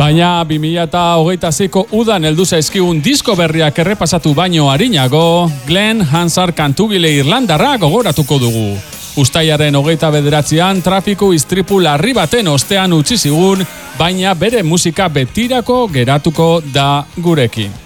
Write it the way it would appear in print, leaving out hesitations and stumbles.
Baina 2026ko udan heldu zaizkigun disko berriak errepasatu baino arinago, Glenn Hansard kantugile irlandarra gogoratuko dugu. Uztailaren 29an trafiko istripu larri baten ostean utzi zigun, baina bere musika betirako geratuko da gurekin.